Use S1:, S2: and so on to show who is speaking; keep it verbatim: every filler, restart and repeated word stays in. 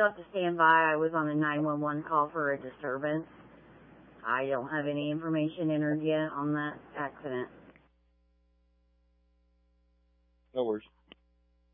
S1: you'll have to stand by. I was on a nine one one call for a disturbance. I don't have any information entered yet on that accident.